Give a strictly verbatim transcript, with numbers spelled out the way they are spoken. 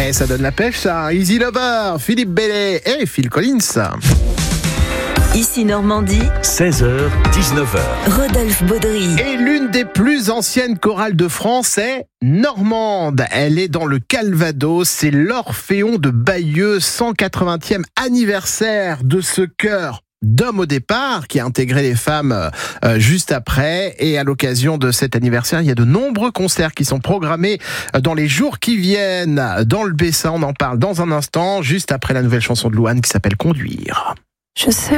Et ça donne la pêche, ça. Easy Lover, Philippe Bellet et Phil Collins. Ici Normandie, seize heures dix-neuf heures. Rodolphe Baudry. Et l'une des plus anciennes chorales de France est normande. Elle est dans le Calvados. C'est l'Orphéon de Bayeux, cent quatre-vingtième anniversaire de ce chœur d'hommes au départ, qui a intégré les femmes euh, juste après. Et à l'occasion de cet anniversaire, il y a de nombreux concerts qui sont programmés dans les jours qui viennent. Dans le Bessin, on en parle dans un instant, juste après la nouvelle chanson de Louane qui s'appelle Conduire. Je sais